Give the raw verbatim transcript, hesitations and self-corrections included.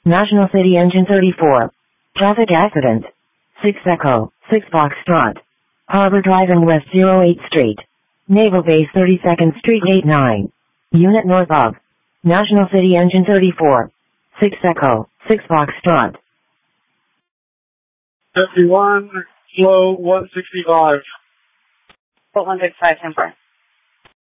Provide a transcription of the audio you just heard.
National City Engine thirty-four. Traffic accident. six Echo, six Foxtrot. Harbor Drive and West oh eighth Street. Naval Base thirty-second Street eight nine. Unit north of. National City Engine thirty-four. six Echo, six Foxtrot. fifty-one, flow one sixty-five. one sixty-five, ten four.